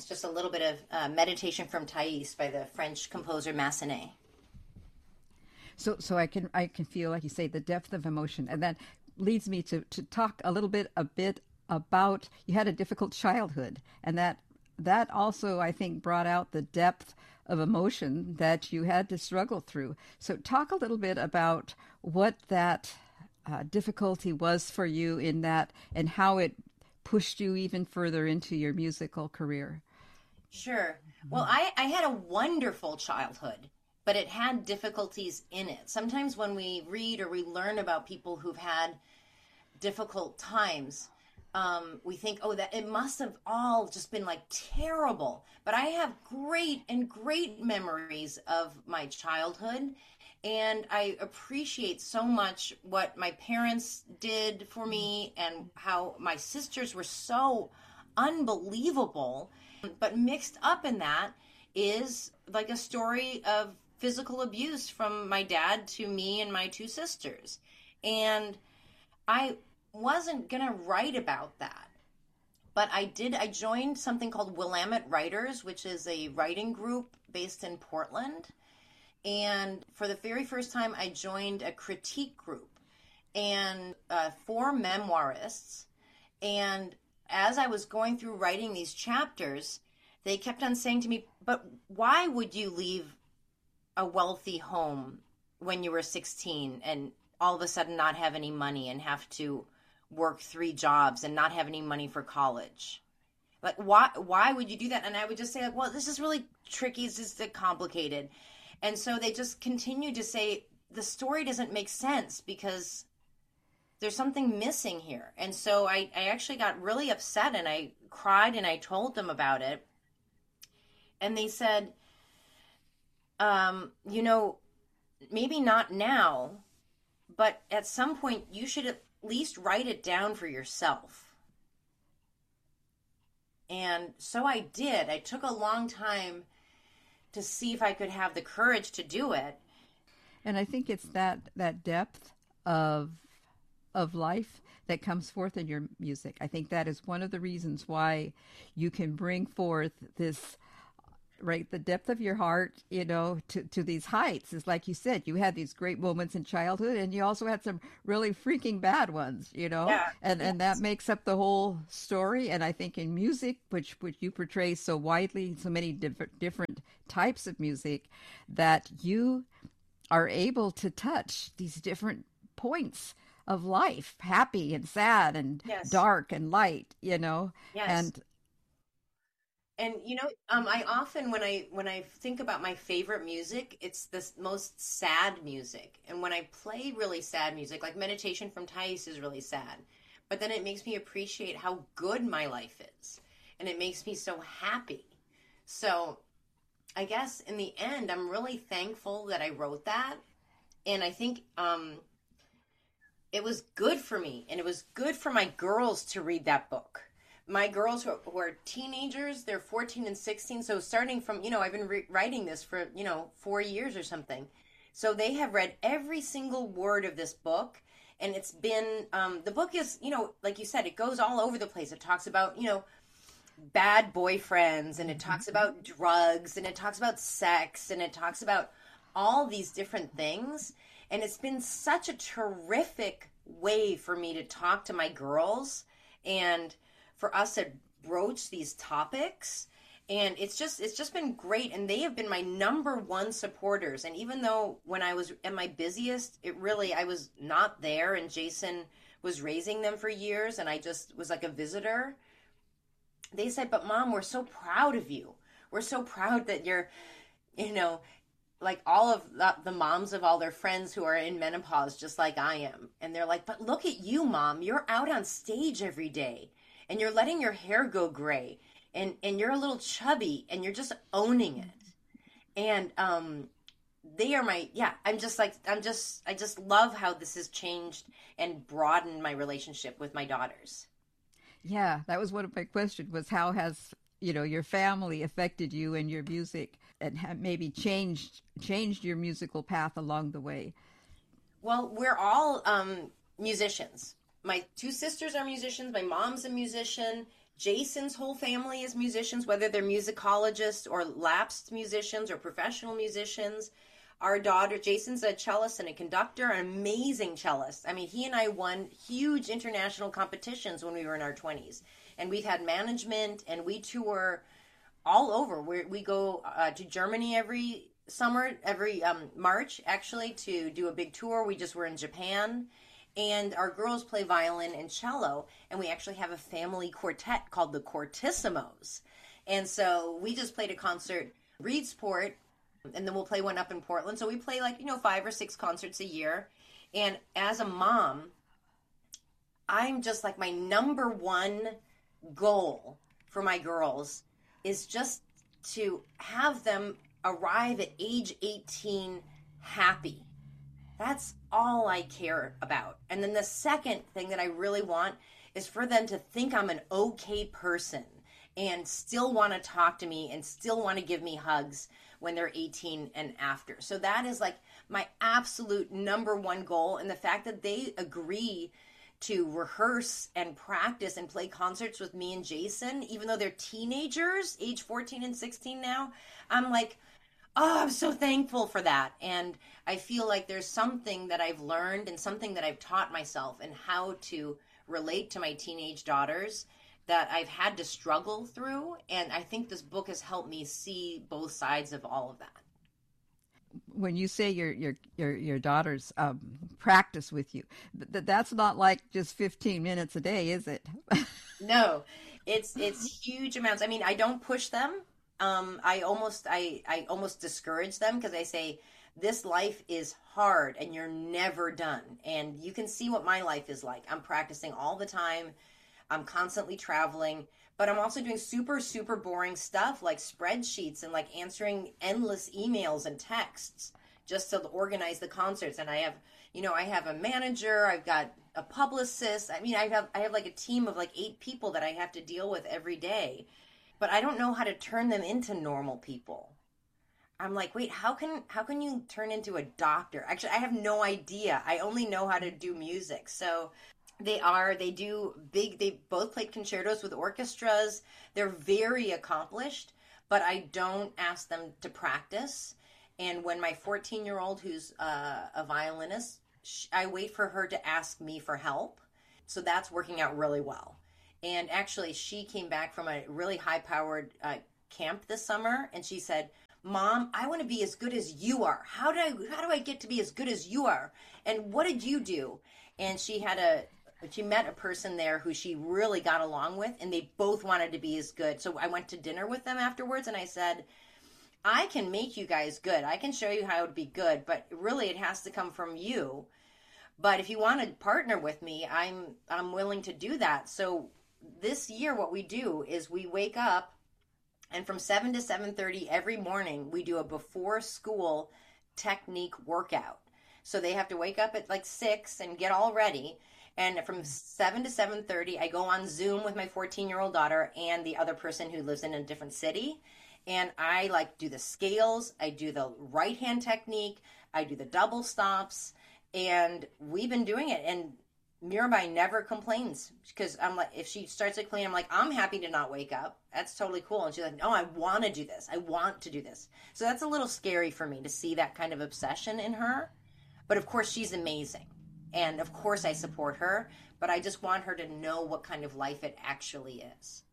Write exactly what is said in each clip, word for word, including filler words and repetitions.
It's just a little bit of uh, Meditation from Thais by the French composer Massenet. So, so I can I can feel, like you say, the depth of emotion, and that leads me to, to talk a little bit a bit about, you had a difficult childhood, and that that also, I think, brought out the depth of emotion that you had to struggle through. So, talk a little bit about what that uh, difficulty was for you in that, and how it pushed you even further into your musical career. Sure. Well, I, I had a wonderful childhood, but it had difficulties in it. Sometimes when we read or we learn about people who've had difficult times, um, we think, oh, that it must have all just been like terrible. But I have great and great memories of my childhood. And I appreciate so much what my parents did for me and how my sisters were so unbelievable. But mixed up in that is like a story of physical abuse from my dad to me and my two sisters. And I wasn't going to write about that. But I did, I joined something called Willamette Writers, which is a writing group based in Portland. And for the very first time, I joined a critique group and uh, four memoirists. And as I was going through writing these chapters, they kept on saying to me, but why would you leave a wealthy home when you were sixteen and all of a sudden not have any money and have to work three jobs and not have any money for college? Like, why, why would you do that? And I would just say, like, well, this is really tricky. This is complicated. And so they just continued to say, the story doesn't make sense because there's something missing here. And so I, I actually got really upset and I cried and I told them about it. And they said, um, you know, maybe not now, but at some point you should at least write it down for yourself. And so I did. I took a long time to see if I could have the courage to do it. And I think it's that that depth of of life that comes forth in your music. I think that is one of the reasons why you can bring forth this, right, the depth of your heart, you know, to, to these heights. Is like you said, you had these great moments in childhood and you also had some really freaking bad ones, you know, yeah. and, yes. and that makes up the whole story. And I think in music, which, which you portray so widely, so many different, different types of music, that you are able to touch these different points of life, happy and sad and yes. dark and light, you know, yes. and And you know, um, I often when I when I think about my favorite music, it's the most sad music. And when I play really sad music, like Meditation from Thais is really sad, but then it makes me appreciate how good my life is, and it makes me so happy. So, I guess in the end, I'm really thankful that I wrote that, and I think um, it was good for me, and it was good for my girls to read that book. My girls who are, who are teenagers, they're fourteen and sixteen. So starting from, you know, I've been re- writing this for, you know, four years or something. So they have read every single word of this book. And it's been, um, the book is, you know, like you said, it goes all over the place. It talks about, you know, bad boyfriends, and it talks about drugs, and it talks about sex, and it talks about all these different things. And it's been such a terrific way for me to talk to my girls and for us to broach these topics. And it's just it's just been great, and they have been my number one supporters. And even though when I was at my busiest, it really I was not there, and Jason was raising them for years and I just was like a visitor, they said, but Mom, we're so proud of you. We're so proud that you're, you know, like all of the, the moms of all their friends who are in menopause just like I am. And they're like, but look at you, Mom, you're out on stage every day. And you're letting your hair go gray, and, and you're a little chubby, and you're just owning it. And um, they are my, yeah, I'm just like, I'm just, I just love how this has changed and broadened my relationship with my daughters. Yeah, that was one of my questions, was how has, you know, your family affected you and your music, and have maybe changed, changed your musical path along the way? Well, we're all um, musicians. My two sisters are musicians. My mom's a musician. Jason's whole family is musicians, whether they're musicologists or lapsed musicians or professional musicians. Our daughter, Jason's a cellist and a conductor, an amazing cellist. I mean, he and I won huge international competitions when we were in our twenties. And we've had management, and we tour all over. We're, we go uh, to Germany every summer, every um, March, actually, to do a big tour. We just were in Japan. And our girls play violin and cello, and we actually have a family quartet called the Quartissimos. And so we just played a concert, Reedsport, and then we'll play one up in Portland. So we play like, you know, five or six concerts a year. And as a mom, I'm just like, my number one goal for my girls is just to have them arrive at age eighteen happy. That's all I care about. And then the second thing that I really want is for them to think I'm an okay person and still want to talk to me and still want to give me hugs when they're eighteen and after. So that is like my absolute number one goal. And the fact that they agree to rehearse and practice and play concerts with me and Jason, even though they're teenagers, age fourteen and sixteen now, I'm like, oh, I'm so thankful for that. And I feel like there's something that I've learned and something that I've taught myself and how to relate to my teenage daughters that I've had to struggle through. And I think this book has helped me see both sides of all of that. When you say your your your your daughters um, practice with you, th- that's not like just fifteen minutes a day, is it? No, it's it's huge amounts. I mean, I don't push them. Um, I almost I, I almost discourage them because I say this life is hard and you're never done. And you can see what my life is like. I'm practicing all the time. I'm constantly traveling, but I'm also doing super, super boring stuff like spreadsheets and like answering endless emails and texts just to organize the concerts. And I have, you know, I have a manager, I've got a publicist. I mean, I have, I have like a team of like eight people that I have to deal with every day, but I don't know how to turn them into normal people. I'm like, wait, how can, how can you turn into a doctor? Actually, I have no idea. I only know how to do music. So They are, they do big, they both played concertos with orchestras. They're very accomplished, but I don't ask them to practice. And when my fourteen-year-old, who's uh, a violinist, she, I wait for her to ask me for help. So that's working out really well. And actually, she came back from a really high-powered uh, camp this summer, and she said, Mom, I want to be as good as you are. How do I, how do I get to be as good as you are? And what did you do? And she had a, she met a person there who she really got along with, and they both wanted to be as good. So I went to dinner with them afterwards, and I said, I can make you guys good. I can show you how to be good, but really it has to come from you. But if you want to partner with me, I'm I'm willing to do that. So this year what we do is we wake up, and from seven to seven thirty every morning, we do a before school technique workout. So they have to wake up at like six and get all ready. And from seven to seven thirty, I go on Zoom with my fourteen-year-old daughter and the other person who lives in a different city. And I like do the scales, I do the right hand technique, I do the double stops, and we've been doing it. And Mirabai never complains because I'm like, if she starts to clean, I'm like, I'm happy to not wake up. That's totally cool. And she's like, oh, I want to do this. I want to do this. So that's a little scary for me to see that kind of obsession in her. But of course, she's amazing. And of course, I support her. But I just want her to know what kind of life it actually is.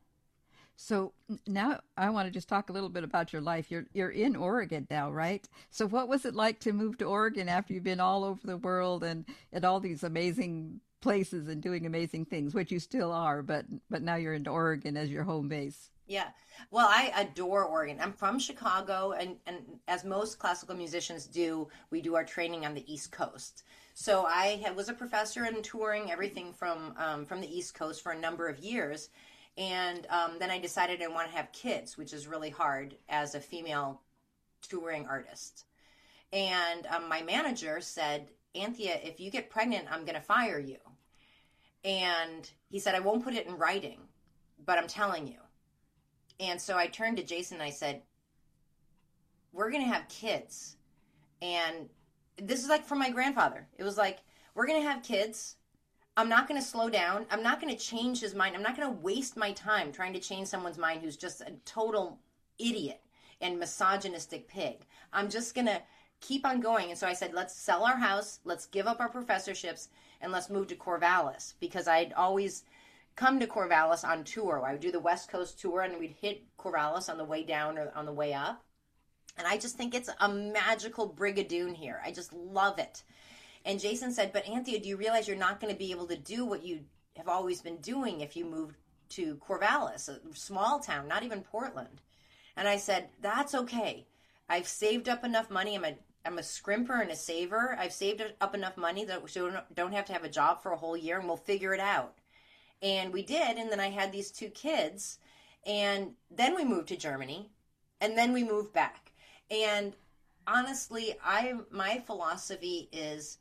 So now I want to just talk a little bit about your life. You're you're in Oregon now, right? So what was it like to move to Oregon after you've been all over the world and at all these amazing places and doing amazing things, which you still are, but but now you're in Oregon as your home base? Yeah. Well, I adore Oregon. I'm from Chicago, and, and as most classical musicians do, we do our training on the East Coast. So I had, was a professor and touring everything from um, from the East Coast for a number of years. And um, then I decided I want to have kids, which is really hard as a female touring artist. And um, my manager said, Anthea, if you get pregnant, I'm going to fire you. And he said, I won't put it in writing, but I'm telling you. And so I turned to Jason and I said, we're going to have kids. And this is like from my grandfather. It was like, we're going to have kids. I'm not going to slow down. I'm not going to change his mind. I'm not going to waste my time trying to change someone's mind who's just a total idiot and misogynistic pig. I'm just going to keep on going. And so I said, let's sell our house, let's give up our professorships, and let's move to Corvallis, because I'd always come to Corvallis on tour. I would do the West Coast tour, and we'd hit Corvallis on the way down or on the way up. And I just think it's a magical brigadoon here. I just love it. And Jason said, but Anthea, do you realize you're not going to be able to do what you have always been doing if you moved to Corvallis, a small town, not even Portland? And I said, that's okay. I've saved up enough money. I'm a I'm a scrimper and a saver. I've saved up enough money that we don't have to have a job for a whole year, and we'll figure it out. And we did, and then I had these two kids, and then we moved to Germany, and then we moved back. And honestly, I my philosophy is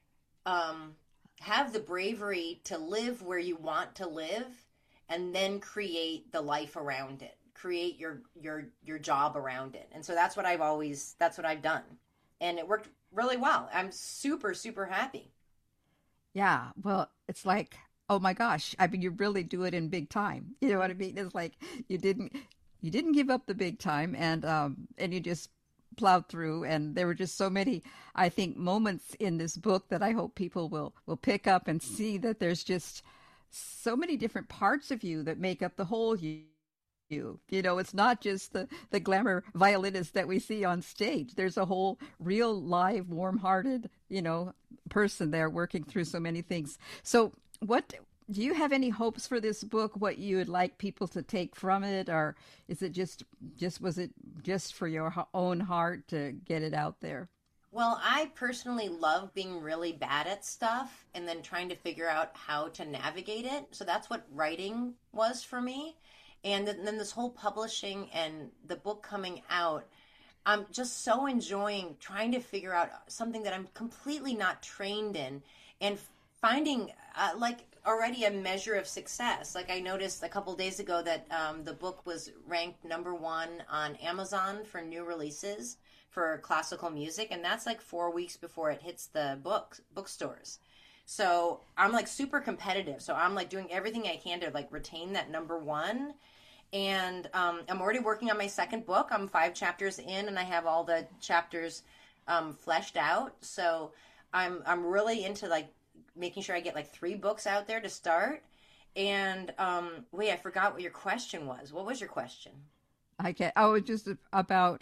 um, have the bravery to live where you want to live, and then create the life around it. Create your your your job around it. And so that's what I've always that's what I've done. And it worked really well. I'm super, super happy. Yeah. Well, it's like, oh my gosh. I mean, you really do it in big time. You know what I mean? It's like you didn't you didn't give up the big time, and um and you just plowed through. And there were just so many, I think, moments in this book that I hope people will will pick up and see that there's just so many different parts of you that make up the whole you. You. you know, it's not just the, the glamour violinist that we see on stage. There's a whole real, live, warm-hearted, you know, person there working through so many things. So what do you have any hopes for this book, what you would like people to take from it? Or is it just, just was it just for your own heart to get it out there? Well, I personally love being really bad at stuff and then trying to figure out how to navigate it. So that's what writing was for me. And then this whole publishing and the book coming out, I'm just so enjoying trying to figure out something that I'm completely not trained in, and finding uh, like already a measure of success. Like I noticed a couple days ago that um, the book was ranked number one on Amazon for new releases for classical music, and that's like four weeks before it hits the book bookstores. So I'm like super competitive. So I'm like doing everything I can to like retain that number one. And um, I'm already working on my second book. I'm five chapters in, and I have all the chapters um, fleshed out. So I'm I'm really into like making sure I get like three books out there to start. And um, wait, I forgot what your question was. What was your question? I get. Oh, it's just about